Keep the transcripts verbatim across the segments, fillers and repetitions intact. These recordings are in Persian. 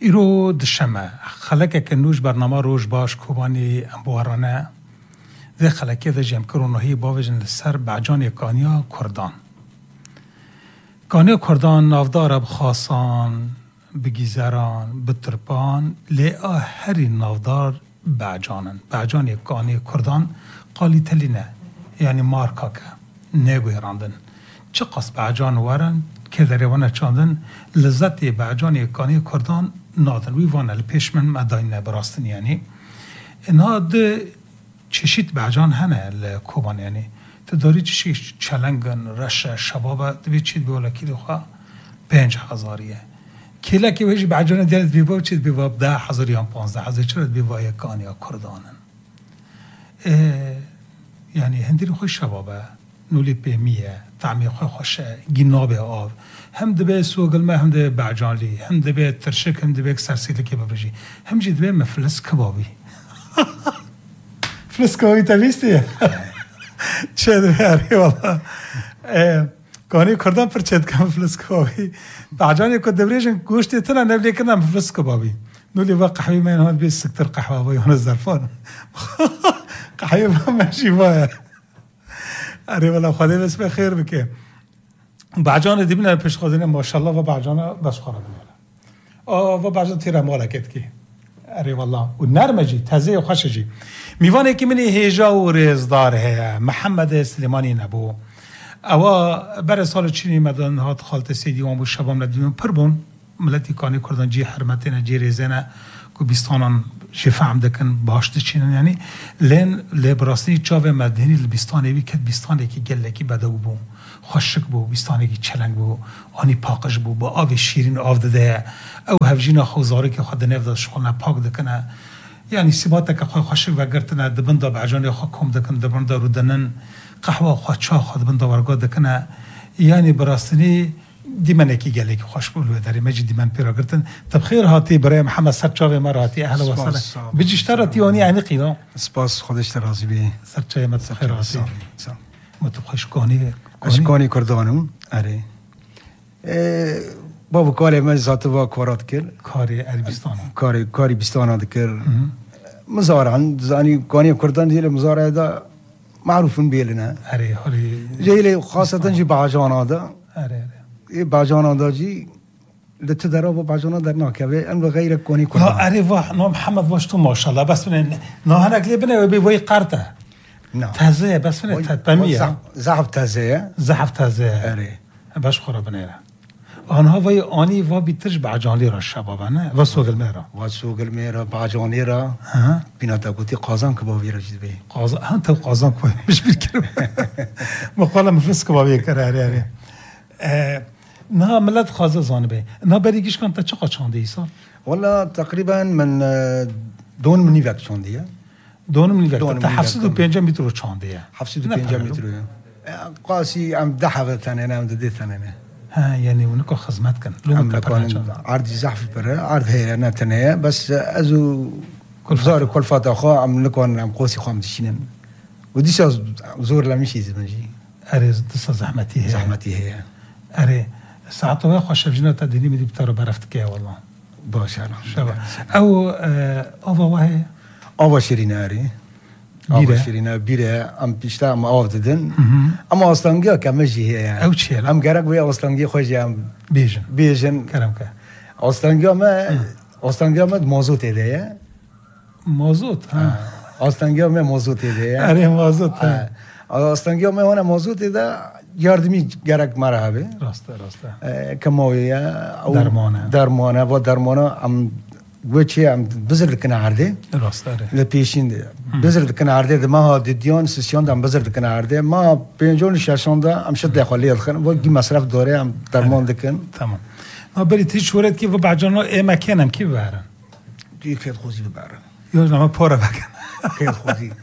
ایرو دشمه خلقه که نوش برنامه روش باش کوبانی امبوارانه ده خلقه ده جمع کرونهی باوجن لسر بعجان کانیا کردان کانیا کردان نافدار بخاصان بگیزران بترپان لیا هری نافدار بعجانن بعجان کانی کردان قالی تلینه یعنی مارکا که نگوی راندن چه قصد بعجان ورن که در وانه چاندن لذت بعجان کانی کردان نادن وی وانه لپیش من مداین براستن یعنی اینا ده چشید بعجان هنه لکوبان یعنی تداری چشید چلنگن رش شبابه دوی چید بیولا کیلو خواه پنج هزاریه کلا که ویجی بعجان دیالت بیوا چید بیوا ده هزاری هم پانزده هزار چرد بیوا یکانی یا کردانن یعنی هندی رو خوش شبابه نولی پیمیه تعمیه خواه خوشه گینابه آب هم دبه سوگل ما هم دبه بعجانلی هم دبه ترشک هم دبه سرسیلی که ببرجی هم جی دبه مفلس کبابی فلس کبابی تبیستی چه دبه اری والله کانی کردن پر چه دکم فلس کبابی بعجانی که دبریشن گوشتی تنه نبلی کنم فلس کبابی نولی با قحوی من هون بی سکتر قحوه بای هون الزرفان قحوی با ماشی باید اره والا خدا بس بخیر بکه بعجان دیبنه پیش خودینه ماشاءالله و بعجان بس خورا بنیره آه و بعجان تیره مالکت کی اره والا و نرمه جی تازه و خوش جی میوانه که منی هیجا و ریزدار هیا محمد سلیمانی نبو اوا بر سال چینی مدن هات خالت سیدی وامو شبام ندیون پر بون ملتی کانی کردن جی حرمتینه جی ریزنه که بیستانان شفاهم دکن باشت چینن یعنی لین لبراستی چاو مدنی لبستانی بی کد بیستانی که گله کی بدو بو خوشک بو بیستانی که چلنگ بو آنی پاکش بو با آب شیرین آب داده او هفجینا خوزاری که خود نفذ شغلنا پاک دکنه یعنی سبات که خو خوشک و گرتنه دبنده بعجانی خو کم دکن دبنده رو دنن قهوه خو چا خود دبنده ورگا دکنه یعنی براستی دیمن کی گله کی خوش بولو داری مجید دیمن پیرا گرتن طب خیر هاتی برای محمد سرچاوی مراتی اهلا و سهلا بجشتراتی اونی عینی قیلا سپاس خودش ترازی بی سرچاوی مت خیر هاتی مت خوش کانی خوش کانی کردانم اره بابا کاری من ذات با کارات کرد کاری عربستان کاری کاری بستان دکر مزارعن زانی کانی کردان دیل مزارع دا معروفن بیلنا اره حالی جیل خاصتا جی بعجان هذا اره اره ای باجانا داجی لتدرا با باجانا در ناکه ان غیر کونی کنه لا اره واه نو محمد باش تو ماشاءالله بس من نو هناك لي بنا بي وي قرته نعم تازه بس من تطميه زعف تازه زعف تازه اره باش خورا بنيره آنها وی آنی و بیترش بعجانی را شبابانه و سوق المهرا و سوق المهرا بعجانی را بینا تا گوتی قازان کبابی را جد بی قازان هم تو قازان کبابی مش بیکرم مقاله مفلس کبابی کرده اره اره نه ملت خازه زانه بی نه بریگیش کن تا چقدر چانده ایسا والله تقریبا من دون منی وقت چاندیه دون منی وقت تا هفتصد و پنجاه متر چانده هفتصد و پنجاه متر قاسی ام ده حقیقه تنه ام ده تنه ها يعني ونكو خدمت كان لو كان عرض زحف برا عرض هي انا تنيه بس ازو كل زار كل فتره خو عم نكون عم قوسي خو مدشين ودي شاز زور لا مشي زمجي اريز دس زحمتي هي زحمتي هي اري ساعته خوش جنا تدني مدي بتر برفتك يا والله باش انا او او وهي او شيريناري بيره شيرينا بيره ام بيشتا ام اوددن اما اصلانجا كمجي هي او تشيل ام غرق ويا اصلانجي خوجي ام بيجن بيجن كرمك اصلانجا ما اصلانجا ما موزوت هدايا موزوت ها اصلانجا ما موزوت هدايا اري موزوت ها اصلانجا ما هنا موزوت هدا ياردمي غرق مرحبا راسته راسته كمويا او درمانه درمانه و درمانه ام وچه ام بزرگ کنه عرده راسته لپیشین بزرگ کنه عرده ما ها دیدیان سیسیان دم بزرگ کنه عرده ما پنجون ششون دا ام شد داخلی الخن و گی مصرف داره ام درمان دکن تمام ما بريت هیچ شورت کی و بعجانا ای مکانم کی ببرن دی خیلی خوزی ببرن یا نما پاره بکن خیلی خوزی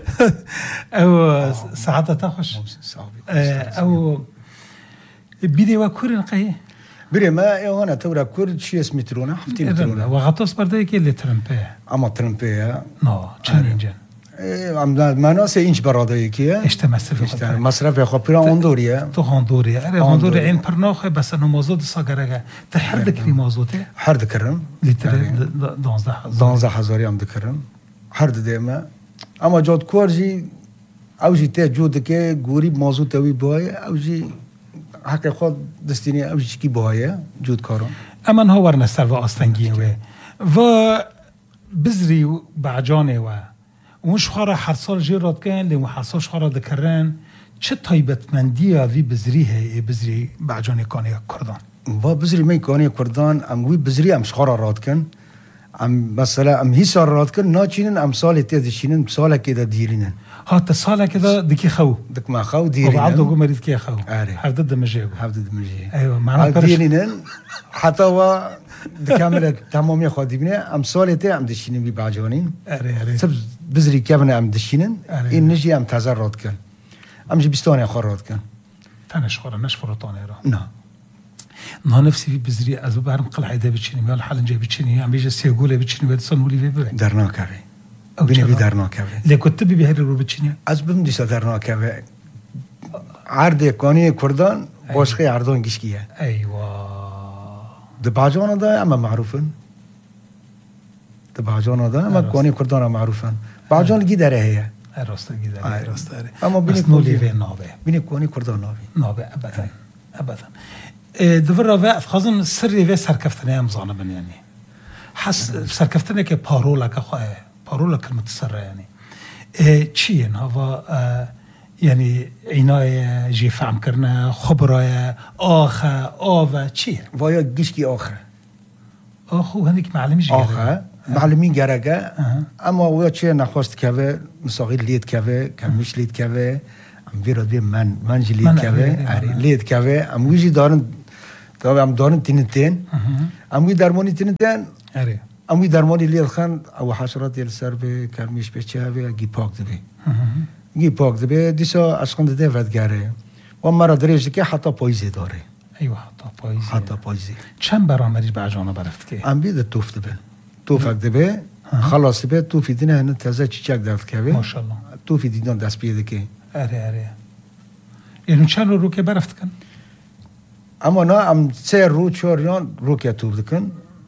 او ساعتها خوش او بیدی و کورن قیه بري ما هنا تورا كورد شي اسمي ترونا حفتي مترونا وغطس برده كي اللي ترمبيه اما ترمبيه نو تشالنجن ام مناس اینچ براده کیه اشته مصرف مصرف خو پیرا هندوریه تو هندوریه اره هندوری این پرناخه بس انه موضوع ساگرگه ته هر دکری موضوعه هر دکرم لیتر دوازده دوازده هزاری هم دکرم هر دیمه اما جاد کورجی اوجی ته جود که گوری موضوع توی بای اوجی حق خود دستینی اوجی کی بایه جود کارون اما هو ورنه سر و آستنگی و و بزری بعجانه و اون شخارا هر سال جیرات کن لی هر سال شخارا دکرن چه تایبتمندی وی بزری هی بزری بعجانه کانی کردان و بزری می کانی کردان ام وی بزری ام شخارا راد کن ام مثلا ام هی سال راد کن ناچینن ام سال تیز چینن سال که دا دیرینن هات سال که دا دکی خو دک ما خو دیرینن و بعد دو مرید که خو آره هفته دمجه هفته دمجه ایوه معنا دیرینن حتی و دکامل تمامی خودی بینه ام سال تی ام دشینن بی بعجانین آره آره سب بزری کبنه ام دشینن این نجی ام تازه راد کن ام جی بیستانه خور راد کن تنش خورا نش فرطانه را نه نه نفسي في بزري از بارم قلعه ده بتشيني ولا حال جاي بتشيني عم بيجي سيقوله بتشيني ودسون ولي بيبي درنا كافي بيني بي درنا كافي لي كنت بي بهر رو بتشيني از بم ديسا درنا كافي عرض كوني كردان بوشخي عرضون گشكيه ايوه ده باجونا ده اما معروفن ده باجونا ده اما كوني كردان معروفن باجون گي دره هي راست گي دره راست دره اما بيني نولي في نوبه بيني كوني كردان نوبه نوبه ابدا ابدا دور را خازن سری و سرکفتنه هم زانه یعنی حس سرکفتنه که پارولا که خواه پارولا کلمت سر یعنی چیه نهوا یعنی اینای جی فهم کرنه خبرای آخه آوه چیه وایا گشکی آخه آخو هنیک معلمی جی آخه معلمی گرگه اما وایا چیه نخواست که مساقی لید که کمیش لید که ام ویراد بی من من جی لید که لید که ام ویجی دارن تو ام دارن تینتین ام وی درمانی تینتین آره ام وی درمانی لیل خان او حشرات یل سر به کرمیش به چه و گی پاک دبی گی پاک دبی دیسا اشخند ده ودگاره و مرا درش که حتی پاییزه داره ایوه حتی پاییزه حتی پاییزه چند برامری بعجانا برفت که ام بی ده توف دبی توفک دبی خلاص به توفی دینه هنه تازه چیچک دارد که ماشاءالله توفی دیدن دست بیده که آره آره یعنی چند رو که برفت کن اما نه ام سه رو چهاریان رو که توب دکن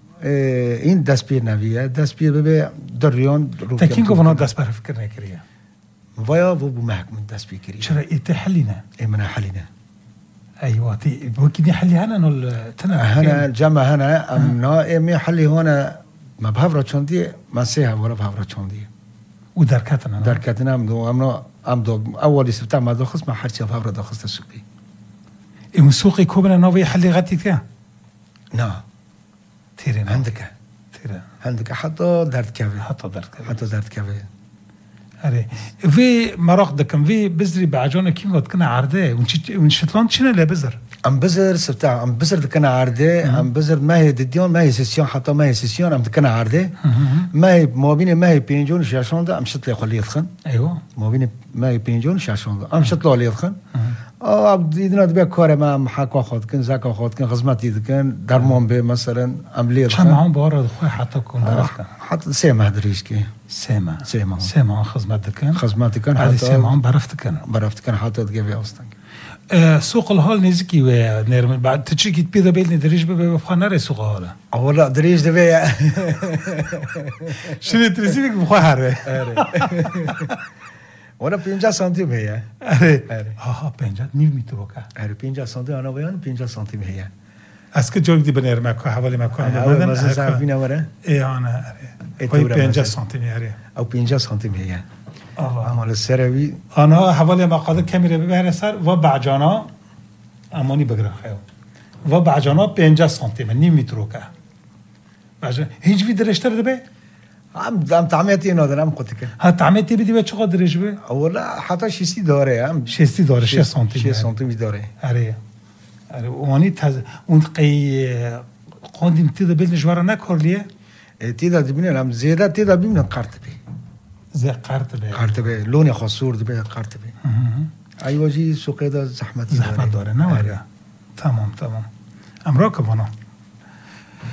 این دست پیر نویه دست پیر ببه دریان رو که تکین گفنا دست بر فکر نکریه ویا و بو محکم دست پیر کریه چرا ایت حلینه ای من حلینه ایوه تی وكذا حلي هنا نول تنا هنا جمع هنا ام نا ام حلي هنا ما بهفرا چوندي ما سيها ولا بهفرا چوندي ودركتنا دركتنا ام دو ام ام دو اول استفتاء ما دخص ما حرش بهفرا دخص السوقي ام سوقي كوبنا نوي حلي غتي كا نا تيرين عندك تيرين عندك حتى درد كافي حتى درد كافي حتى درد كافي أري في مراق دكم في بزري بعجونة كيم قد كنا عرضة ونشتلان شنو لا بزر ام بزر سبتاع ام بزر دكنا عرضة ام بزر ما هي ديون ما هي سيسيون حتى ما هي سيسيون ام دكنا عرضة ما هي ما بين ما هي بينجون شاشون ده ام شتلي خليه يدخن ايوه ما بين ما هي بينجون شاشون ده ام شتلي خليه يدخن اه عبد يدنا دبي كوره ما محاكا خود كن زكا خود كن خدمتي دكن درمان به مثلا ام ليه كم هم بارد خوي حتى كون درفكن حتى سيما هدريش كي سيما سيما سيما خدمت دكن خدمتي كان حتى سيما هم برفت كن برفت كان حتى تجيبي اصلا سوق الهال نزكي و نرم بعد تشيكي بيدا بيلني دريش ببي بخانه سوق الهال اولا دريش دبي شنو تريسيك بخاره ولا پنجاه سانتیم هي اره اه پنجاه نیم متر کا اره پنجاه سانتیم انا ويان پنجاه سانتیم هي اسك جوك دي بنير ماكو حوالي ماكو بدن مثلا بينا ورا اي انا اره پنجاه سانتیم اره او پنجاه سانتیم هي اه عمل السروي انا حوالي ما قد كاميرا ببهر سر و بعجانا اماني بگرا خيو و بعجانا پنجاه سانتیم نیم متر کا بعجا هیچ وی درشتر دبه عم عم تعميتي انه انا قلت لك ها تعميتي بدي بچ قدر رجبه اولا حتى شيسي داره هم شيسي داره شش سانتیم شش سانتیم داره اره اره واني تز اون قي قادم تدا بين جوارا نكورليه تدا دبنا هم زياده تدا بين قرطبي زي قرطبي قرطبي لون خاصور دبي قرطبي ايوه جي سوق ده زحمه زحمه داره نه وره تمام تمام امراك بنا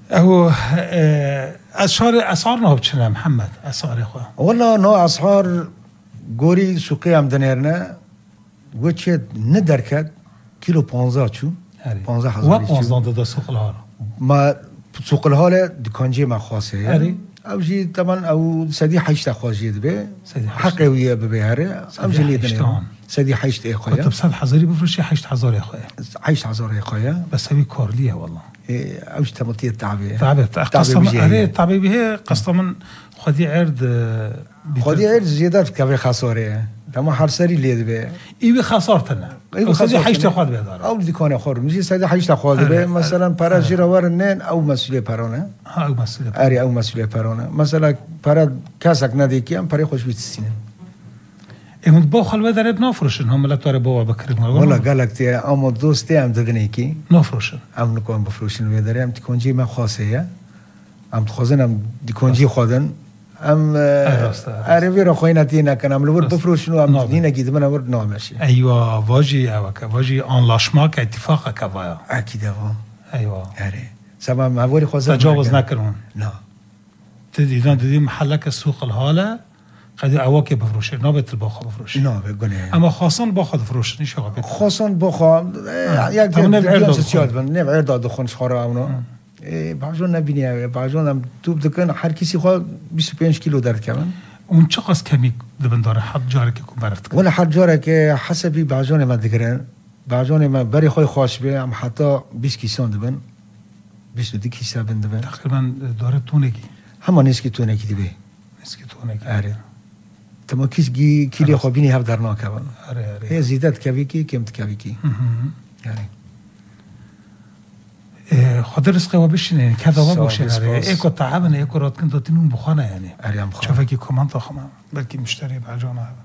او اسعار اسعار نه بچنه محمد اسعار خو والله نو اسعار گوری سوقی هم دنیرنه وچه ندرکد کیلو پانزده چو پانزده هزار و پانزده دو سوق الحال ما سوق الحال دکانجی ما خاصه اری او جی طبعا او سدی حیشت خواهی به حقیقیه ببیاره او جلی دنیا سدی حیشت اخویا طب صد هزاری بفروشی حیشت هزار اخویا حیشت هزار اخویا بس هی کارلیه والله اوش تمطية تعبية تعبية قسم عليه تعبية به قسم خدي عرض خدي عرض زيادة كافي خسارة تمام حرسري ليد به إيه خسارتنا إيه خدي حيش تأخذ به دار أو دكان آخر مش سيدا حيش تأخذ به مثلا برا جيروار النين أو مسؤولية برانه أو مسؤولية أري أو مسؤولية برانه مثلا برا كاسك نديكي أم بري خوش بيتسينه إيه باخل بدر بنافرشن هم لا ترى بوا بكرم والله قالك تي أم دوستي أم تدنيكي نافرشن أم نكون بفروشن بدر أم تكونجي ما خاصية أم تخزن أم تكونجي خادن أم أريبي رخوينا تينا كان أم لور بفروشن وأم تدينا جد من أورد نامشي أيوة واجي أوك واجي أنلاشما كاتفاق كبايا أكيد أهو أيوة أري سبب ما بوري خزن تجاوز نكرون لا تدي إذا تدي محلك السوق الحالة قدی اواکی بفروشه نابت الباخا بفروشه نابه گونه اما خاصان باخا بفروشه نیش آقا خاصان باخا یک دیگه سوسیال بند نه عرض داد خونش خورا اونو بعضون نبینی بعضون هم توپ دکن هر کسی خوا بیست و پنج کیلو درد کردن اون چه قصد کمی دبن داره حد جاره که کن برفت ولی حد جاره که حسبی بعضون ما دکرن بعضون ما بری خوی خواش به هم حتی بیست کیسان دبن بیست و دی کیسه بند دبن تقریبا داره تونگی همه نیست که تونگی دیگه نیست که تونگی آره تما کیس گی کلی خوابینی هف در ناکبن آره آره هی زیادت کوی کی کمت کوی کی یعنی خدا رزق و بشینه کذا باشه آره اکو تعبن اکو رات کن داتینون بخانه یعنی آره هم خانه شوفه کی کامنت آخمه بلکه مشتری بعجانه هبن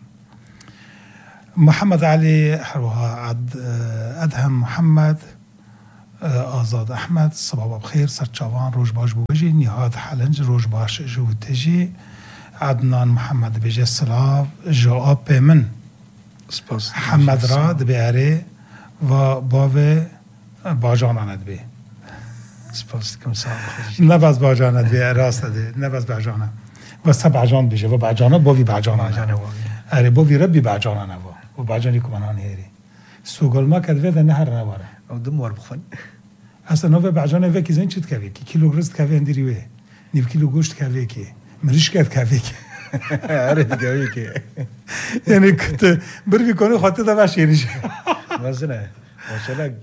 محمد علی حروها عد ادهم محمد آزاد احمد صباح بخیر سرچاوان روز باش بوجی نهاد حلنج روز باش جو تجی عدنان محمد بيجي سلاف جواب من محمد را دبياري و باوه باجانا ندبي سپاس کم سال نباز باجانا دبي راست دي نباز باجانا و سبع جان بيجي و باجانا باوي باجانا اري باوي ربي باجانا نوا و باجاني كمان هيري سوغل ما كدوه ده نهر نواره او دموار بخون اصلا نوه باجانا وكي زين چت كوي كي كيلو رزق كوي اندري وي نيف كيلو گوشت كوي كي مریش کرد کافی آره دیگه که یعنی کت بروی کنه خاطر داشت شیریش مثلا ماشاءالله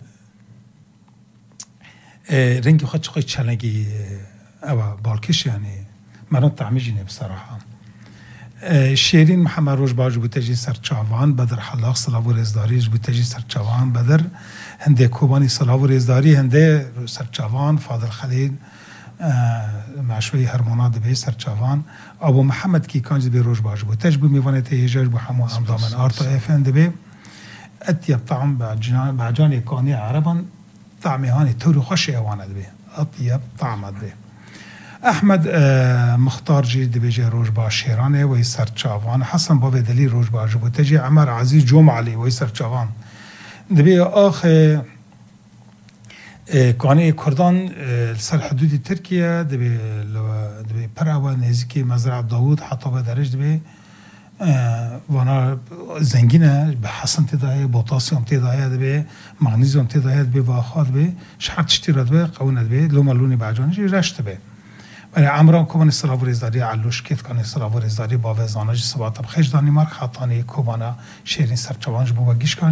رنگی خود چقدر چنگی اوا بالکش یعنی من طعمش اینه بصراحه شیرین محمد روز باج بوتجی سرچاوان بدر حلاق صلاح و رزداریش بوتجی سرچاوان بدر هنده کوبانی صلاح و رزداری هنده سرچاوان فاضل خلیل معشوی هرمونات به سرچاوان ابو محمد کی کانج به روز باش بو تجربه میوانه تهیجاج بو حمو امدامن آرتا افند به اطیب طعم بعجان بعجان کانی عربان طعمه هانی تورو خوش ایواند به اطیب طعمت به احمد مختار جید به جه روز باش شیرانه و سرچاوان حسن باب دلی روز باش بو تجی عمر عزیز جمعلی و سرچاوان دبی آخ کانه کردان سر حدود ترکیه دبی دبی پروا نزدیک مزرعه داوود حتی به درجه دبی وانا زنگینه به حسن تداعی پتاسیم تداعی دبی مغنیزیم تداعی دبی و آخر دبی شرط چتیرد دبی قوون دبی لو ملونی بعجانش رشت دبی ولی عمران کوبان سلاو رزداری علوش کت کان سلاو رزداری با وزانج سبات بخش دانمارک خاطانی کوبانا شیرین سرچوانج بو گیش کن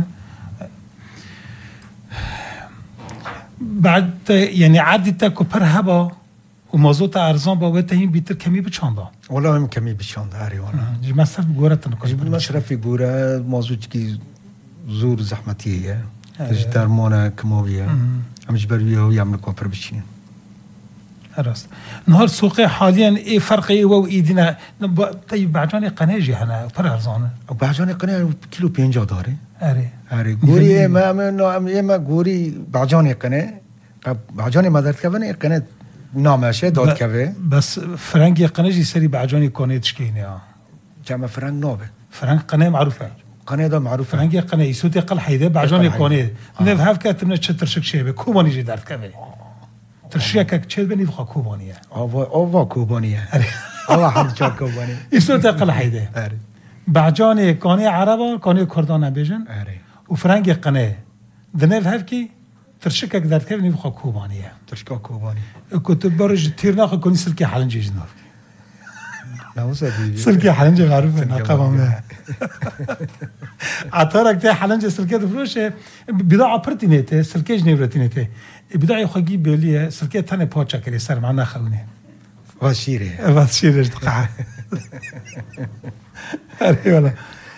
بعد يعني عادي تاكو برهبا ومازوت ارزان با وتهين بيتر كمي بچاندا والله هم كمي بچاندا اري والله جي مصرف گورت نكوش مصرف گورا موضوع كي زور زحمتيه هي درمانه كمويه همش بريو يعمل كوبر بشين راست نهار سوق حاليا اي فرق اي و ايدنا طيب بعجان قناجي هنا پر ارزانه او بعجان قناجي كيلو پنجاه داره اري اري گوري ما ما ما گوري بعجان قناه بعجان مدد كونه قناه نامشه داد كوي بس فرنگ قناجي سري بعجان كونه تشكينه جمع فرنگ نوبه فرنگ قناه معروفه قناه ده معروفه فرنگ قناه يسوتي قل حيده بعجان كونه نه هاف كاتمنا چتر شك شيبه كوماني جي دارت كوي ترشيكك تشد بني فخا كوبانية آوا آوا كوبانية آوا حد چا كوباني إسلو تقل حيده آره بعجاني كاني عربا كاني كردان بيجن آره وفرنگي قناه دنيف هفكي ترشيكك ذات بني فخا كوبانية ترشكا كوباني كنت برج تيرناخ كوني سلكي حلنجي جنوف نوسا دي سلكي حلنجي معروفة نقابة عطارك تي حلنجي سلكي دفروشه بضاعة برتينيته سلكي جنيفرتينيته بضاعة خاقي بيوليه سلكي تاني بوچا كري سر معنا خونه واشيره بس شيرش دقاعة أري ولا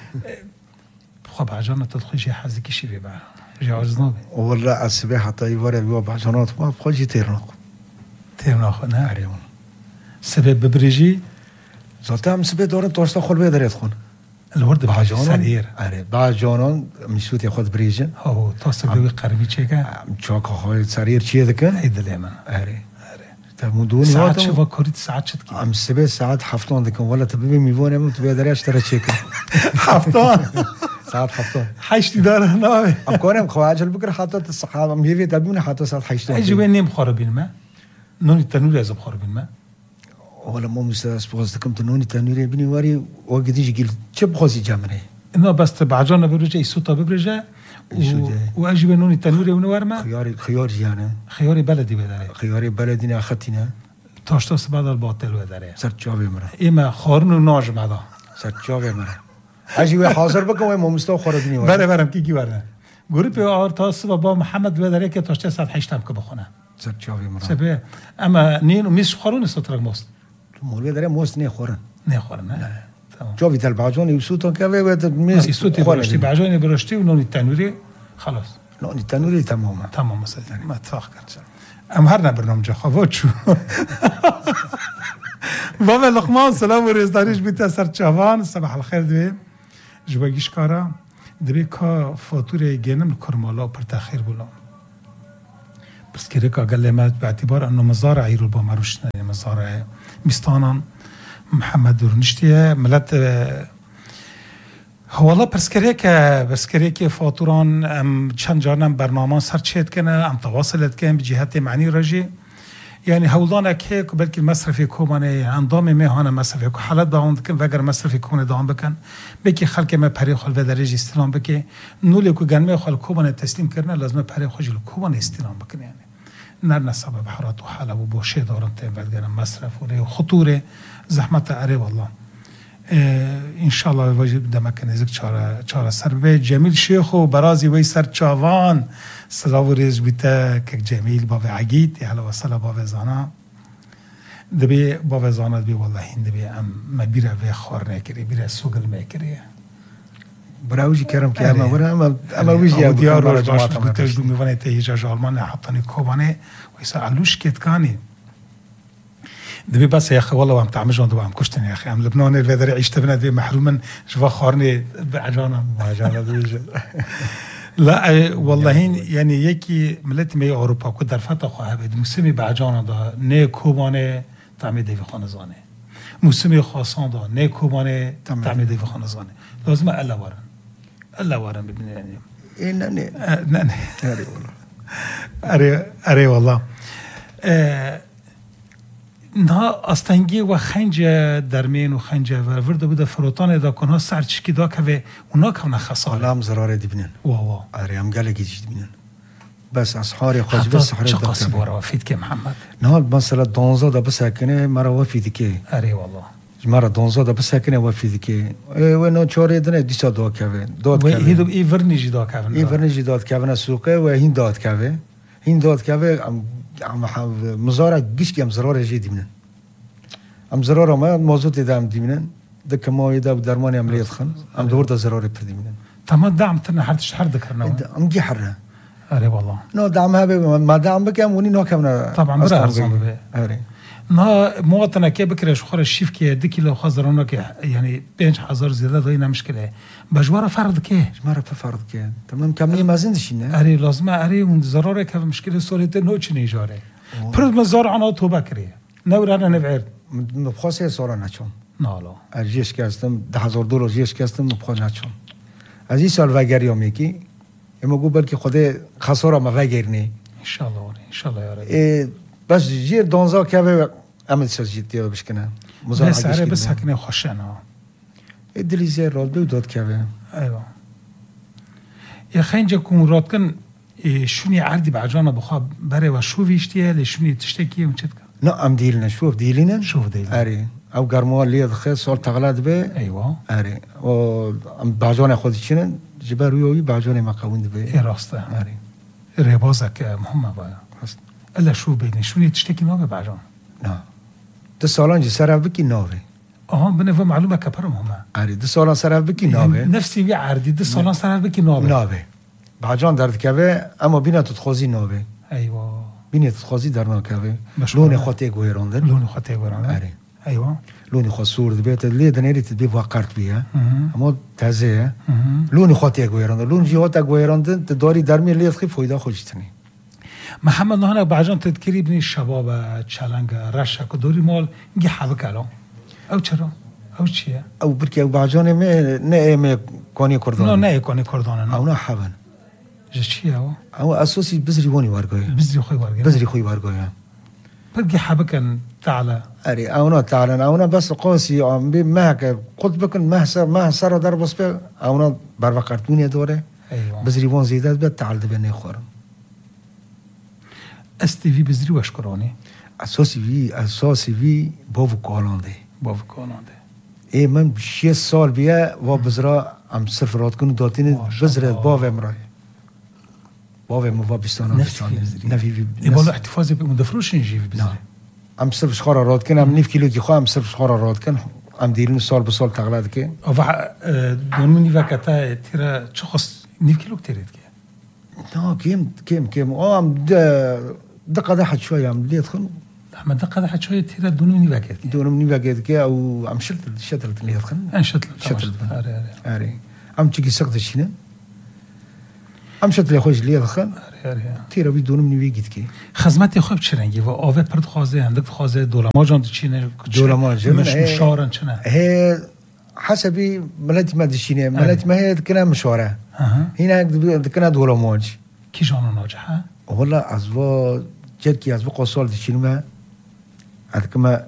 خب عجانا تدخل شي حازكي شي بيبع جي عجزنا بي والله السباحة حتى يوري بيوا بعجانات ما بخل جي تيرناق تيرناخ نه آره والله سبب ببريجي زالتا هم سبه دارن تاشتا خل بيداريت خون الورد بحاجة بعجانان سرير آره بعجانان مشوت ياخد بريجن هو تاسك دوي قربي چيكا چاك خواهي سرير چيه دكن اي دلي من آره تمودوني ساعت شفا هاتم كوريت ساعت شد كي ام سبه ساعت حفتان دكن ولا تببي ميوانه مو تبي داري اشترى چيكن حفتان ساعت حفتان حيشتي دار هنا ام كونم خواجل بكره حتى الصحابه ميوي تبون حتى ساعت حيشتان اجي وين نيم خرب الماء نوني التنور يزب خرب الماء ولا مو مستاس بوز دكم تنوني تنوري بني واري وقديش قيل چه بخوزي جامنه انه بس بعجانا ببرجة يسوطا ببرجة و... واجي وين نوني التنور ونورما خياري خيار جيانا خياري بلدي بداري خياري بلدنا اخذتنا تاشتاس بعد الباطل وداري سر چاوي مرا اما خارن و ناج مدا سر چاوي مرا اجي حاضر بكم مو مستو خربني بره برم کی کی برم گروپ آر تاس و با محمد وداره که تاشته صد هشتم که بخونه سر چاوي مرا سبه اما نين و میش خورون استرک مست مولوی داره موس نه خورن نه خورن نه تمام چاوي تل بعجون يسوتون كافي وقت ميس يسوتي برشتي بعجاني برشتي و نوني التنوري خلاص لا التنوري تماما تمام مثلا ما اتفاق کرد ام هر نه برنامج خوات شو بابا لقمان سلام و رزداریش بیت سر چوان صباح الخير دوی جواگیش کارا دبی کا فاتوره گنم کرمالا پر تاخیر بولا بس که رکا قال ما باعتبار انه مزارع يرو با مروش نه مزارع مستانان محمد درنشتیه ملت حوالا پرسکره که پرسکره که فاتوران ام چند جانم برنامه سر چید کنه ام تواصلت کنه به جهت معنی راجی یعنی هولدان که بلکه مصرفی کومانه اندام مهانه مصرفی کو حالت داون کن و اگر مصرفی کومانه داون بکن بکی خلک ما پری خال و درجه استلام بکی نولی کو گنمه خال کومانه تسلیم کرنه لازم پری خوجل کومانه استلام بکن یعنی نر نسبب حرات و حاله و بوشه دارن تیم بدگرم مصرف و خطوره زحمت اره والله ان شاء الله واجب دمک نزک چاره چاره سر به جمیل شیخ و برازی وی سر چاوان سلام و ریز بیتا که جمیل با عقید یا حالا وصله با زانا دبی با زانا دبی والله هند دبی ام مبیره و خور نکری بیره سوگل میکری براوجي كرم كي اما برا اما اما ويجي ابو ديار روش باش قلت له ميوانه تهيجا جالمان حطني كوبانه ويسالوش كيت كاني دبي بس يا اخي والله وام تعمجون دوام كشتني يا اخي ام لبنان الفدري عشت بنا دبي محروما شفا خارني بعجانا بعجانا بيجي لا والله يعني يكي ملت مي اوروبا كو در فتح خو هبد موسمي بعجانا دا نه كوبانه تعمي دي خانزانه موسمي خاصان دا نه كوبانه تعمي دي خانزانه لازم الا ورن الا ورن ببني يعني ايه نني نني اري والله اري اري والله نه استنگی و خنج درمین و خنج و ورده بوده فروتان دا کنها سرچکی دا که اونا که نه خساره لام زراره دیبنن وا وا اري ام قال لك يجي دیبنن بس اسحار خاص بس سحر چه قصب ورا وفید که محمد نه مثلا دانزا دا بس کنه مرا وفید که اری والله مرا دانزا دا بس کنه وفید که و نو چاره دنه دیسا داد که داد که هیدو ای ورنیجی داد که ای ورنیجی داد که نه سوقه و هین داد که هین داد که ام مزارع گیش که ام زراره جی دیبنن ام زراره ما موضوع دیدم دیبنن دک ما یدا درمان عملیات خن ام دور دا زراره پر دیبنن تمام دعم تنه هر شهر ذكرنا ام جي حره اري والله نو دعمها ما دعم بكم وني نو كم طبعا برا ارزان به اري نا مواطنه كي بكره شخور الشيف كي ديك لو خزرنا كي يعني بينج حزر زياده دوينا مشكله بجوار فرض كي جمره فرض كي تمام كمية ما زندشينه اري لازم اري من ضروري كيف مشكله سوريته نوچ نيجاره فرض مزار انا تو بكري نور انا نفعل مبخاسه صورا نچون نالا اجيش كاستم ده هزار دلار جيش كاستم مبخاس نچون از این سال وگری هم یکی اما گو بلکه خود خسارا ما وگرنی ان شاء الله ان شاء الله يا رب بس جير دونزا كابه عمل سجيتي بشكنا مزار بس عربي بس هكني خوشنا ادليزي رول بيدود كابه ايوه يا خنجه كون راتكن شوني عردي بعجانه بخاب بري وشو فيشتي اللي شوني تشتكي ومشتك نعم ديلنا شوف ديلنا شوف ديلنا اري او قرموال لي دخل صول تغلاد به ايوه اري و بعجانه خود شنو جبروي بعجانه ما قوند به اي راسته اري ريبازك مهمه بايا الا شو بيني شوني تشتكي نوبه بعجان نعم دسالان جي سراب بكي نوبه اه بنفهم معلومه كبرم هما اري دسالان سراب بكي نوبه نفسي بي عردي دسالان سراب بكي نوبه نوبه بعجان درد كبه اما بينا تتخوزي نوبه ايوه بينا تتخوزي درنا كبه لون خوتي غويروندن لون خوتي غويروندن اري ايوه لون خو سور دبيت لي دنيري تبي وقرت بيها اما تازه لون خوتي غويروندن لون جيوتا غويروندن تدوري درمي لي خي فويدا خوشتني محمد نهانا بعجان تذكري بني الشباب تشالنج رشا كدوري مال نجي حبك الان او چرا او چیه او بركي او بعجان ما نه ما كوني كردان نه نه كوني كردان او نه حبن چیه او او اساسي بزري وني ورغوي بزري خوي ورغوي بزري خوي ورغوي بركي حبكن تعالى اري او نه تعالى او نه بس قوسي ام بي مهك قد بكن مهسر مهسر در بس به او نه بر وقتوني دوره ايوه بزري ون زيادات به تعال دبني خورم استي في بزري واش كروني اساسي في اساسي في بوف كولاندي بوف كولاندي اي من شش سال بیا و بزرا ام صرف رات کنو داتین بزرا باو امرای باو ام و بستان بستان نفي في يبغى احتفاظ بمدفروش نجي في بزرا ام صرف شخارا رات کن ام نيف كيلو كي خو ام صرف شخارا رات کن ام دیرن سال به سال تغلاد که او دونونی وقتا تیرا چخص نيف كيلو تيرت که نه كيم كيم كيم ام دقه ده حد شويه ام ليت خن احمد دقه ده شويه تيرا دونوني وقت دونوني وقت كي او ام شلت شتلت ليت خن ان شتلت شتلت اري اري ام تيجي سقط شنو ام شتل خوش ليت خن اري اري تيرا بي دونوني وقت كي خدمت خوب چرنگی و آوه پرد خوازه هندک خوازه دولما جان چینه دولما جان مش مشارن چنه هي حسبي ملاتي ما دشينه ملاتي ما هي كنا مشوره هنا كنا دولماج کی جان ناجحه والله ازوا جدكي ازوا قصول دشينه ادكما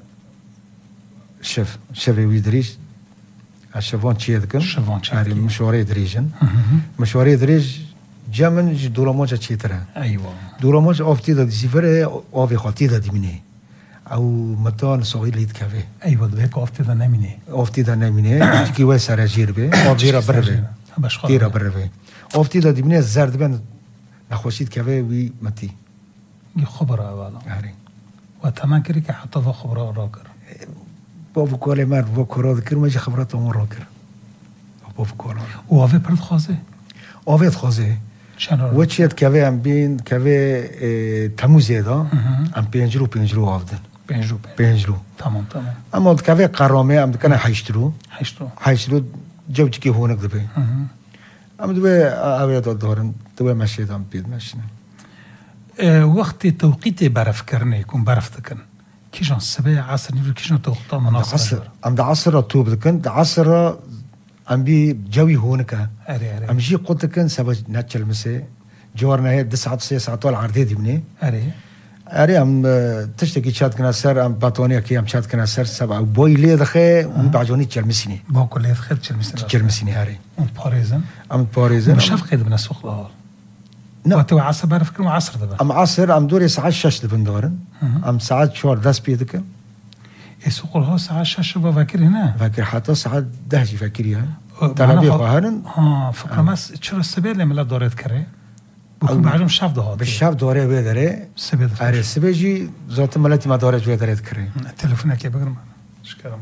شف شف ويدريش الشفون تشيدكن شفون تشيدكن مشوري دريجن مشوري دريج جامن دولماج تشيتره ايوه دولماج اوفتي دا ديفره اوفي خاطي دا ديميني او متان صغير ليت كافي ايوه ذاك اوفتي دا نميني اوفتي دا نميني كي واسر جيربه او جيرا بربه جيرا بربه اوفتي دا ديميني زرد بن نخوشيت كافي وي متي خبره والا هاري وتمام كري كي حتى خبره راكر بوف كولي مار بوف كورو ذكر ما جي خبرته مون راكر بوف كولو وافي برد خوازه اوفي خوازه شنو وچيت كافي ام بين كافي تموزي دا ام بينجرو بينجرو افدن بينجرو بينجرو تمام تمام اما كافي قرامه ام كان حيشترو حيشترو حيشترو جوج كي هونك دبي ام دبي اوي دورن دبي ماشي دام بيد ماشينا وقت توقيت برف كرني يكون برف تكن كيجان السبع عصر نيفر كيجان توقيت مناصر عصر ام دا عصر توب دكن دا عصر ام بي جوي هونك اري اري ام جي قلت كن سبج ناتشل مسي جورنا هي تسعة ساعات طول عرضي دي مني اري اري ام تشتكي شات كنا سر ام باتونيا كي ام شات كنا سر سبع بوي لي دخه وبعجوني تشلمسني باكو لي دخه تشلمسني تشلمسني اري ام باريزن ام باريزن مش شاف قيد من السوق ده نعم تو عصر بعرف كم عصر ده ام عصر ام دوري ساعات شش دبندورن ام ساعات شور داس بيدك السوق له ساعات شش بفكر هنا فاكر حتى ساعات دهشي فاكريها تلابي خواهرن ها فكر مس چرا السبيل لما دارت كره بكون بعجم شاف ده بالشاف دوره بيدره سبيل اري سبيجي ذات ملتي ما دارت بيدرت كره تليفونك يا بقرم شكرا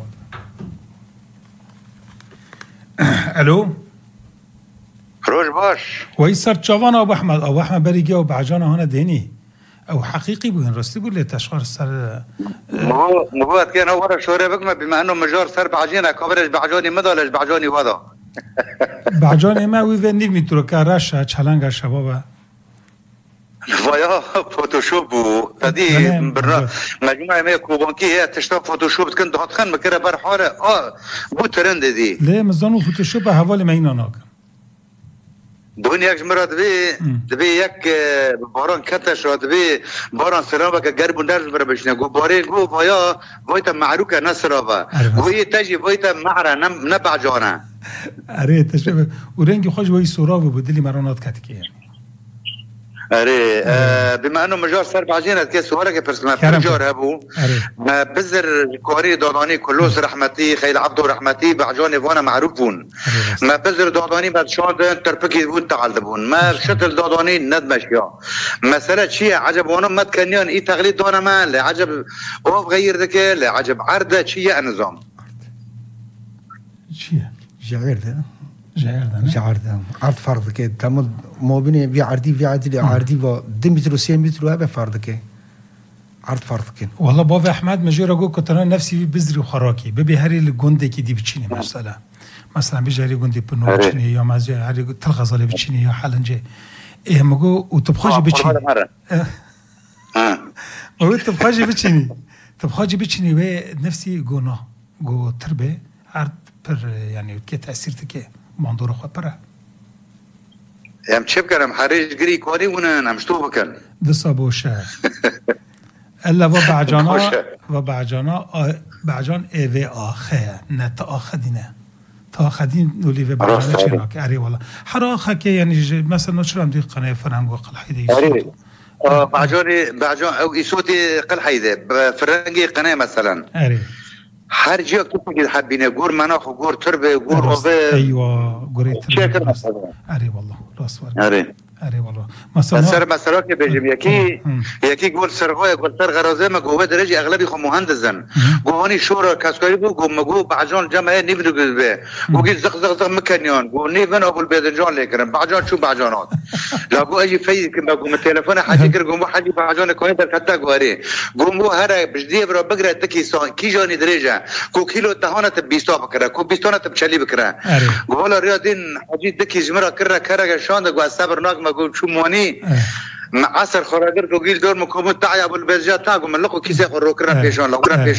الو روش باش ويسر جوان ابو احمد ابو احمد بريجي ابو بعجان هنا ديني او حقيقي بين رستي بقول لي تشخر سر مو مو كان ورا شوري بكما بما انه مجار سر بعجينه كبرج بعجاني مدالج بعجاني وضع بعجاني ما وي نيف مترو كراش چلنگ شباب ويا فوتوشوب تدي مجموعه ما كوبانكي هي تشتغل فوتوشوب كنت هتخن مكره برحاره اه بو ترند دي ليه مزانو فوتوشوب حواله ما اینا ناک بون یک مرا دبی دبی یک باران کتش را دبی باران سرابه که گرب و نرز برا بشنه گو باره گو بایا وایتا معروکه نسرابه وی تجی وایتا معره نبعجانه اره تشبه و رنگی خوش وی سرابه بود دلی مرانات کتی که اره بما انه مجار سر بعجينه كي سؤالك برسمه مجار ابو ما بزر كوري دوداني كلوس رحمتي خيل عبدو رحمتي بعجاني وانا معروفون ما بزر دوداني بعد شاد تربكي بون تعلبون ما شتل دوداني ندمشيا مساله شيء عجب وانا ما تكنيان اي تغليد دونا ما لا عجب او غير ذاك لا عجب عرضه شيء نظام شيء جعير ده جعرده جعرده عرض فرض که تمام مبینه وی عرضی وی عرضی عرضی و دو متر و سه متر و به فرض که عرض فرض که والله بابا احمد مجرا گو کتنا نفسی بزری و خراکی ببی هری لگنده کی دی بچینی مثلا مثلا بجاری گنده پنو بچینی یا مازی هری تلغزاله بچینی یا حالنجه اه مگو و تبخاجی بچینی مگو تبخاجی بچینی تبخاجی بچینی و نفسی گونا گو تربه عرض پر يعني كي تأثير تكي منظور خو برا يا مشيب كلام حريج جري كوني وانا نمشتو بكن دصابو شا الا وبعجانا وبعجانا بعجان اي في اخه نت اخدينه تاخدين نولي في بعجانا شناك اري والله حراخه كي يعني مثلا شرم دي قناه فرنگ وقل حيدي اه بعجاني بعجان او يسوتي قل حيده فرنگي قناه مثلا اري هر جا که بگید حبینه گور مناخ و گور تربه و گور روه ایوه گوری تربه اری والله راست ورد اری اری والله مثلا سر مسئله که بجیم یکی یکی گول سرغای گول سر غرازه ما گوه درجه اغلبی خو مهندزن گوهانی شورا کسکاری بو گو مگو بعجان جمعه نیبنو گذبه گوگی زق زق زق مکنیان گو نیبن ابو البیدنجان لیکرن بعجان شو بعجانات لاگو اجی فید که بگو تلفن حاجی کر گو حاجی بعجان کنی در کتا گواری گو مو هر بجدی برا بگره تکی سان کی جانی درجه کو کیلو دهانت بیستا بکره کو بیستانت بچلی بکره گو حالا ریادین حاجی دکی جمرا کره کره شاند گو صبرناک مگو شو مونی عصر خراجر کو گیل دور مکومت تعیا ابو البرجات تاگو ملقو کیسه خورو کرن پیشان لو کرن